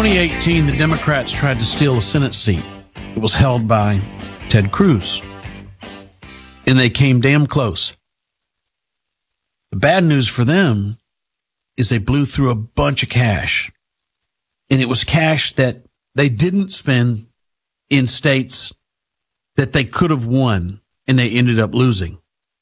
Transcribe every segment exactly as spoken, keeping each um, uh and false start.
twenty eighteen, the Democrats tried to steal a Senate seat. It was held by Ted Cruz. And they came damn close. The bad news for them is they blew through a bunch of cash. And it was cash that they didn't spend in states that they could have won, and they ended up losing.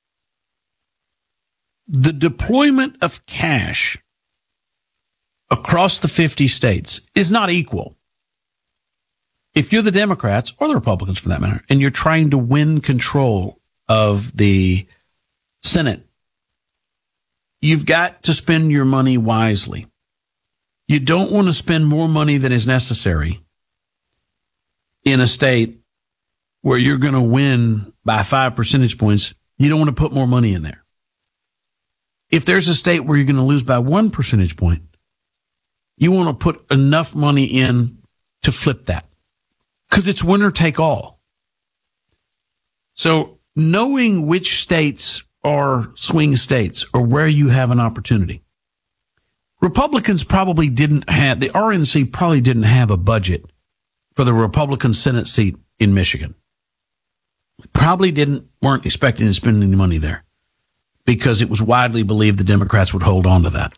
The deployment of cash across the fifty states is not equal. If you're the Democrats, or the Republicans for that matter, and you're trying to win control of the Senate, you've got to spend your money wisely. You don't want to spend more money than is necessary in a state where you're going to win by five percentage points. You don't want to put more money in there. If there's a state where you're going to lose by one percentage point, you want to put enough money in to flip that, because it's winner take all. So knowing which states are swing states or where you have an opportunity. Republicans probably didn't have, the R N C probably didn't have a budget for the Republican Senate seat in Michigan. Probably didn't, weren't expecting to spend any money there because it was widely believed the Democrats would hold on to that.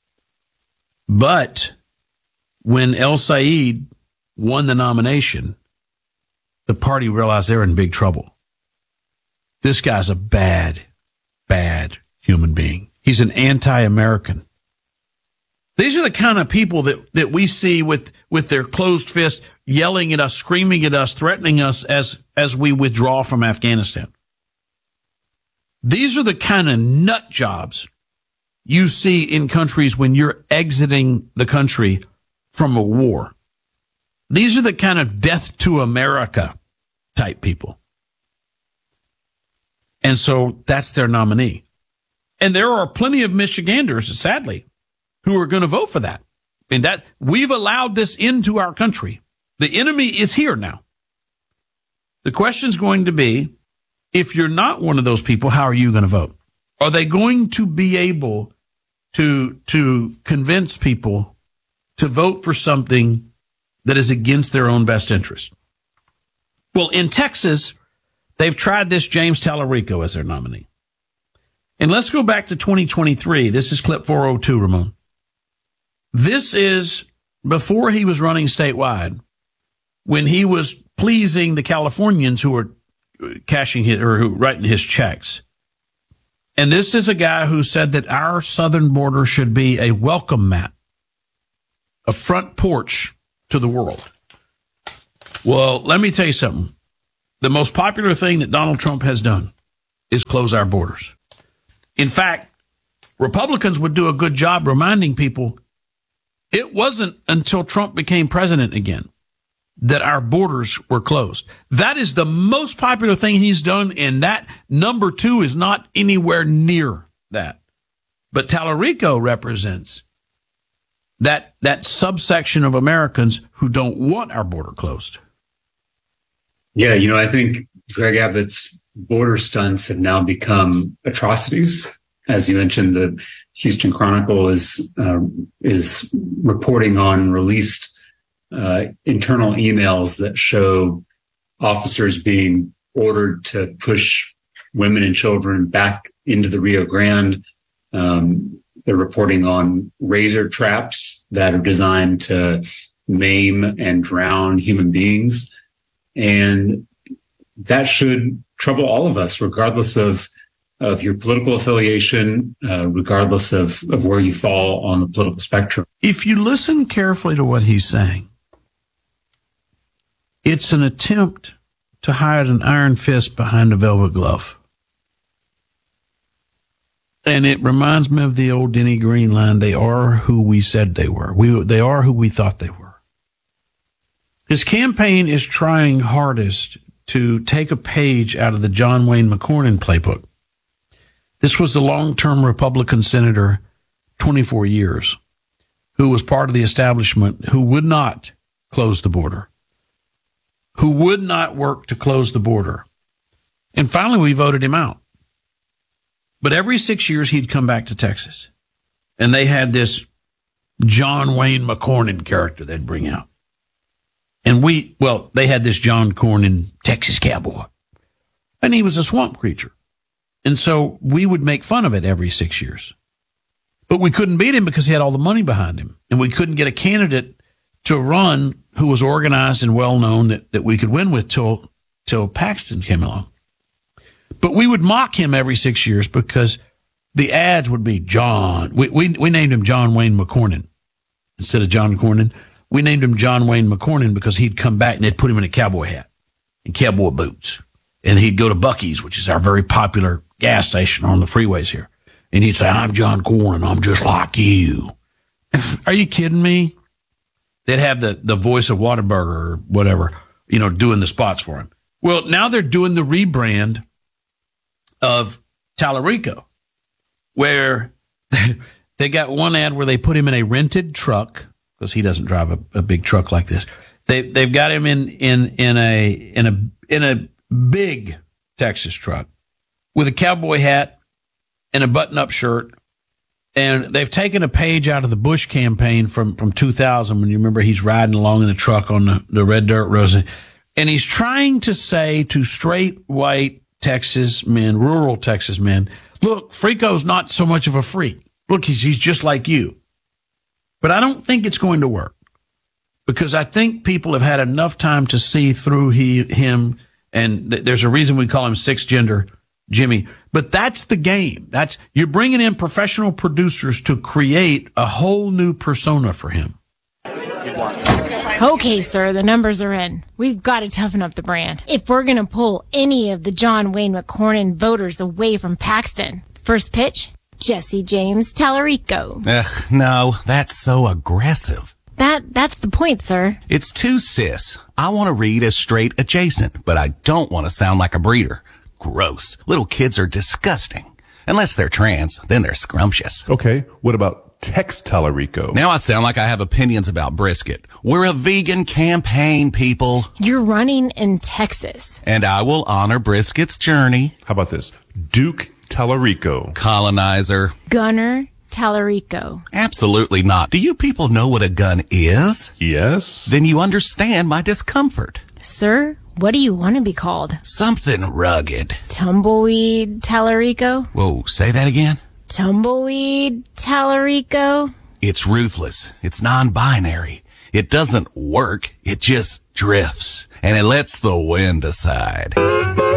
But when El Said won the nomination, the party realized they were in big trouble. This guy's a bad, bad human being. He's an anti-American. These are the kind of people that, that we see with, with their closed fist yelling at us, screaming at us, threatening us as, as we withdraw from Afghanistan. These are the kind of nut jobs you see in countries when you're exiting the country from a war. These are the kind of death to America type people. And so that's their nominee. And there are plenty of Michiganders, sadly, who are going to vote for that. And that we've allowed this into our country. The enemy is here now. The question's going to be, if you're not one of those people, how are you going to vote? Are they going to be able to, to convince people to vote for something that is against their own best interest? Well, in Texas, they've tried this James Tallarico as their nominee. And let's go back to twenty twenty-three. This is clip four oh two, Ramon. This is before he was running statewide, when he was pleasing the Californians who were cashing his, or who writing his checks. And this is a guy who said that our southern border should be a welcome mat, a front porch to the world. Well, let me tell you something. The most popular thing that Donald Trump has done is close our borders. In fact, Republicans would do a good job reminding people it wasn't until Trump became president again that our borders were closed. That is the most popular thing he's done, and that number two is not anywhere near that. But Tallarico represents that, that subsection of Americans who don't want our border closed. Yeah, you know, I think Greg Abbott's border stunts have now become atrocities. As you mentioned, the Houston Chronicle is uh, is reporting on released uh, internal emails that show officers being ordered to push women and children back into the Rio Grande. Um, they're reporting on razor traps that are designed to maim and drown human beings. And that should trouble all of us, regardless of of your political affiliation, uh, regardless of, of where you fall on the political spectrum. If you listen carefully to what he's saying, it's an attempt to hide an iron fist behind a velvet glove. And it reminds me of the old Denny Green line, they are who we said they were. We, they are who we thought they were. His campaign is trying hardest to take a page out of the John Wayne McCormick playbook. This was the long-term Republican senator, twenty-four years, who was part of the establishment, who would not close the border, who would not work to close the border. And finally, we voted him out. But every six years, he'd come back to Texas. And they had this John Wayne McCornyn character they'd bring out. And we, well, they had this John Cornyn Texas cowboy. And he was a swamp creature. And so we would make fun of it every six years. But we couldn't beat him because he had all the money behind him. And we couldn't get a candidate to run who was organized and well known that, that we could win with till, till Paxton came along. But we would mock him every six years because the ads would be John. We, we, we named him John Wayne McCornyn instead of John Cornyn. We named him John Wayne McCornyn because he'd come back and they'd put him in a cowboy hat and cowboy boots. And he'd go to Buc-ee's, which is our very popular gas station on the freeways here. And he'd say, I'm John Cornyn. I'm just like you. Are you kidding me? They'd have the, the voice of Whataburger or whatever, you know, doing the spots for him. Well, now they're doing the rebrand of Tallarico, where they got one ad where they put him in a rented truck because he doesn't drive a, a big truck like this. They they've got him in in in a in a in a big Texas truck with a cowboy hat and a button-up shirt, and they've taken a page out of the Bush campaign from from two thousand when you remember he's riding along in the truck on the, the red dirt roads, and he's trying to say to straight white Texas men, rural Texas men, look, Frico's not so much of a freak. Look, he's, he's just like you. But I don't think it's going to work because I think people have had enough time to see through he, him. And th- there's a reason we call him sixth gender Jimmy. But that's the game. That's, you're bringing in professional producers to create a whole new persona for him. Okay, sir, the numbers are in. We've got to toughen up the brand if we're going to pull any of the John Wayne McCornyn voters away from Paxton. First pitch, Jesse James Tallarico. Ugh, no, that's so aggressive. That, that's the point, sir. It's too cis. I want to read as straight adjacent, but I don't want to sound like a breeder. Gross. Little kids are disgusting. Unless they're trans, then they're scrumptious. Okay, what about Tex Tallarico? Now I sound like I have opinions about brisket. We're a vegan campaign, people. You're running in Texas. And I will honor brisket's journey. How about this? Duke Tallarico. Colonizer. Gunner Tallarico. Absolutely not. Do you people know what a gun is? Yes. Then you understand my discomfort. Sir, what do you want to be called? Something rugged. Tumbleweed Tallarico? Whoa, say that again? Tumbleweed Tallarico? It's ruthless. It's non-binary. It doesn't work. It just drifts. And it lets the wind decide.